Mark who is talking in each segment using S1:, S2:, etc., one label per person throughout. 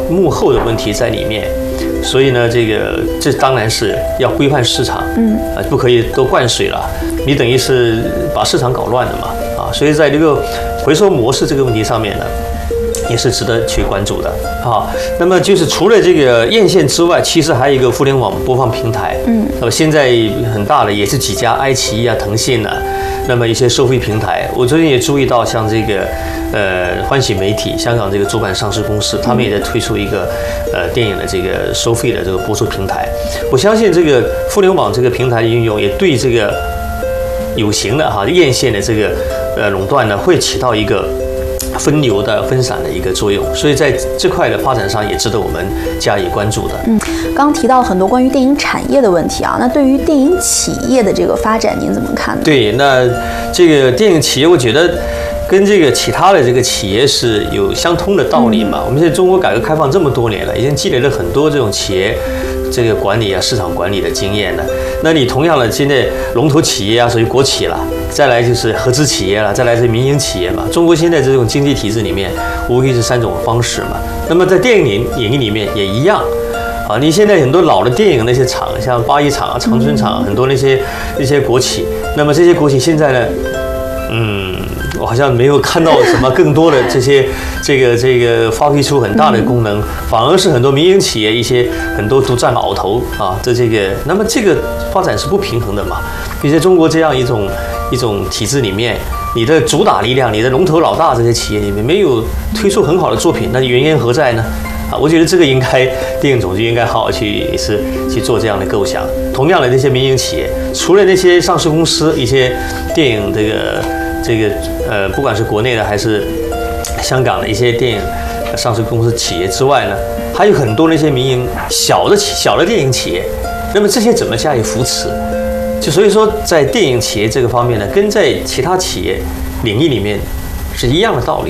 S1: 幕后的问题在里面。所以呢，这当然是要规范市场，不可以都灌水了，你等于是把市场搞乱了嘛，啊，所以在这个回收模式这个问题上面呢，也是值得去关注的啊。那么就是除了这个院线之外，其实还有一个互联网播放平台，那么现在很大的也是几家，爱奇艺啊、腾讯啊，那么一些收费平台，我最近也注意到，像这个欢喜媒体，香港这个主板上市公司，他们也在推出一个电影的这个收费的这个播出平台。我相信这个互联网这个平台的应用，也对这个有形的院线的这个垄断呢，会起到一个分流的分散的一个作用，所以在这块的发展上也值得我们加以关注的。
S2: 刚刚提到很多关于电影产业的问题啊，那对于电影企业的这个发展，您怎么看呢？
S1: 对，那这个电影企业，我觉得跟这个其他的这个企业是有相通的道理嘛。我们现在中国改革开放这么多年了，已经积累了很多这种企业这个管理啊、市场管理的经验了。那你同样的，现在龙头企业啊，属于国企了。再来就是合资企业了，再来是民营企业嘛。中国现在这种经济体制里面，无非是3种方式嘛。那么在电影领域里面也一样，啊，你现在很多老的电影那些厂，像八一厂啊、长春厂，很多那些国企，那么这些国企现在呢，我好像没有看到什么更多的这个发挥出很大的功能，反而是很多民营企业很多独占鳌头啊，那么这个发展是不平衡的嘛。你在中国这样一种体制里面，你的主打力量，你的龙头老大这些企业里面没有推出很好的作品，那原因何在呢？啊，我觉得这个应该电影总局应该好好去做这样的构想。同样的，那些民营企业，除了那些上市公司，一些电影不管是国内的还是香港的一些电影上市公司企业之外呢，还有很多那些民营小的电影企业。那么这些怎么加以扶持？就所以说，在电影企业这个方面呢，跟在其他企业领域里面是一样的道理。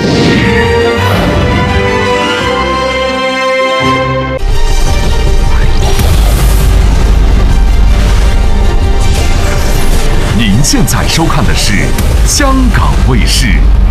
S3: 您现在收看的是香港卫视。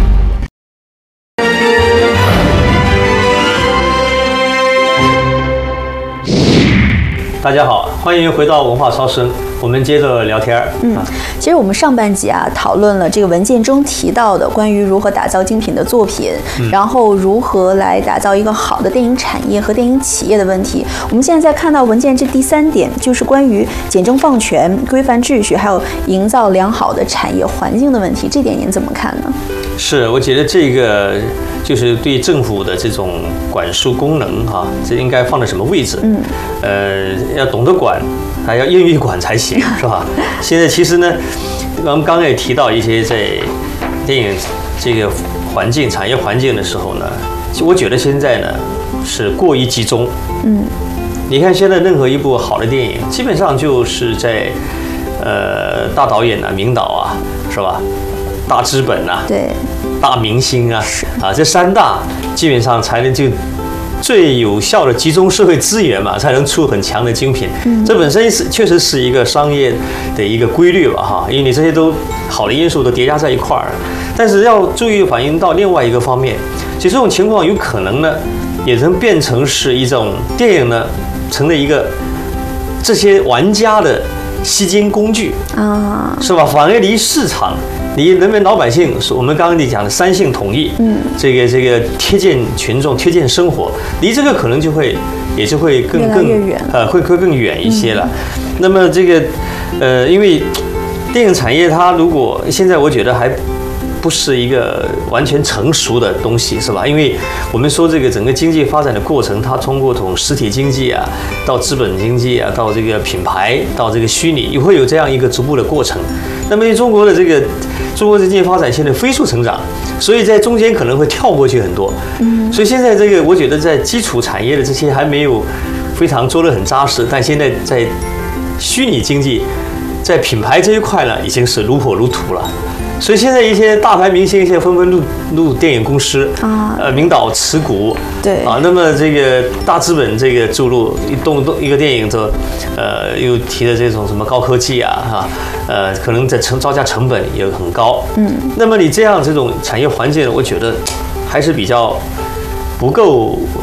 S1: 大家好，欢迎回到文化超声，我们接着聊天。
S2: 其实我们上半集啊讨论了这个文件中提到的关于如何打造精品的作品，然后如何来打造一个好的电影产业和电影企业的问题。我们现在在看到文件这第3点，就是关于简政放权、规范秩序，还有营造良好的产业环境的问题。这点您怎么看呢？
S1: 是，我觉得这个就是对政府的这种管束功能这应该放在什么位置？要懂得管，还要愿意管才行，是吧？现在其实呢，我们刚刚也提到一些在电影这个产业环境的时候呢，我觉得现在呢是过于集中。你看现在任何一部好的电影，基本上就是在大导演名导啊，是吧？大资本啊，
S2: 对，大
S1: 明星啊，这3大基本上才能就最有效的集中社会资源嘛，才能出很强的精品。这本身确实是一个商业的一个规律吧，因为你这些都好的因素都叠加在一块儿。但是要注意反映到另外一个方面，其实这种情况有可能呢，也能变成是一种电影呢，成了一个这些玩家的吸金工具啊，是吧？反而离市场。你人民老百姓，我们刚刚你讲的3性统一，这个贴近群众、贴近生活，离这个可能也就会更远，会更远一些了。那么这个因为电影产业它如果现在我觉得还不是一个完全成熟的东西，是吧？因为我们说这个整个经济发展的过程，它通过从实体经济啊，到资本经济啊，到这个品牌，到这个虚拟，也会有这样一个逐步的过程。那么中国的经济发展现在飞速成长，所以在中间可能会跳过去很多。所以现在这个我觉得在基础产业的这些还没有非常做得很扎实，但现在在虚拟经济，在品牌这一块呢，已经是如火如荼了。所以现在一些大牌明星现在纷纷入电影公司名导持股，
S2: 对
S1: 那么这个大资本这个注入一个电影又提的这种什么高科技可能在造价成本也很高，那么你这种产业环境，我觉得还是比较不够